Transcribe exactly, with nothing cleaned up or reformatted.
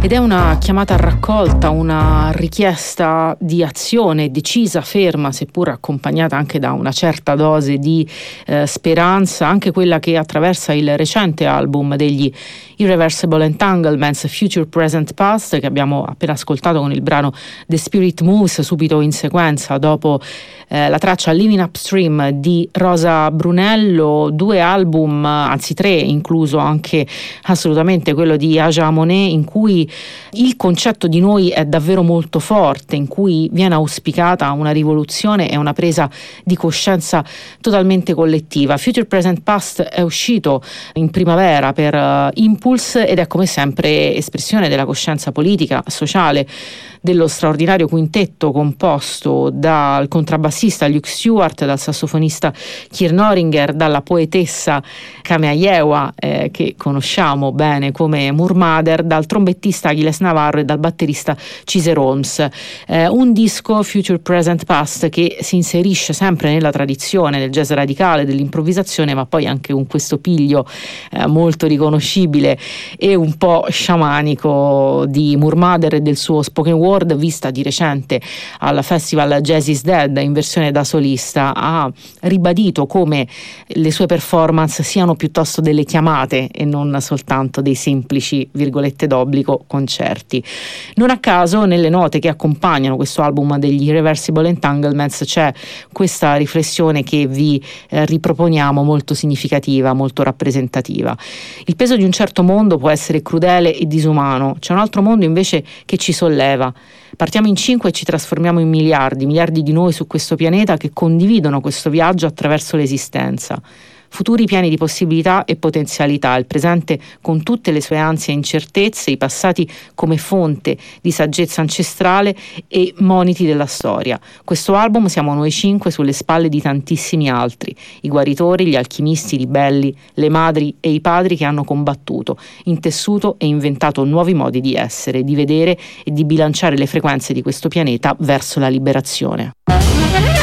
Ed è una chiamata a raccolta, una richiesta di azione decisa, ferma, seppur accompagnata anche da una certa dose di eh, speranza, anche quella che attraversa il recente album degli Irreversible Entanglements, Future, Present, Past, che abbiamo appena ascoltato con il brano The Spirit Moves, subito in sequenza dopo eh, la traccia Living Upstream di Rosa Brunello. Due album, anzi tre, incluso anche assolutamente quello di Aja Monet, in cui il concetto di noi è davvero molto forte, in cui viene auspicata una rivoluzione e una presa di coscienza totalmente collettiva. Future, Present, Past è uscito in primavera per uh, Impulse ed è come sempre espressione della coscienza politica, sociale, dello straordinario quintetto composto dal contrabbassista Luke Stewart, dal sassofonista Kier Noringer, dalla poetessa Kameayewa, eh, che conosciamo bene come Murmader, dal trombettista Aquiles Navarro e dal batterista Cesar Holmes. Eh, un disco, Future, Present, Past, che si inserisce sempre nella tradizione del jazz radicale, dell'improvvisazione, ma poi anche con questo piglio eh, molto riconoscibile e un po' sciamanico di Murmader e del suo spoken word, vista di recente al festival Jazz is Dead in versione da solista. Ha ribadito come le sue performance siano piuttosto delle chiamate e non soltanto dei semplici, virgolette d'obbligo, concerti. Non a caso nelle note che accompagnano questo album degli Irreversible Entanglements c'è questa riflessione che vi eh, riproponiamo, molto significativa, molto rappresentativa. Il peso di un certo mondo può essere crudele e disumano, c'è un altro mondo invece che ci solleva. Partiamo in cinque e ci trasformiamo in miliardi, miliardi di noi su questo pianeta che condividono questo viaggio attraverso l'esistenza. Futuri pieni di possibilità e potenzialità, il presente con tutte le sue ansie e incertezze, i passati come fonte di saggezza ancestrale e moniti della storia. Questo album siamo noi cinque sulle spalle di tantissimi altri, i guaritori, gli alchimisti, i ribelli, le madri e i padri che hanno combattuto, intessuto e inventato nuovi modi di essere, di vedere e di bilanciare le frequenze di questo pianeta verso la liberazione.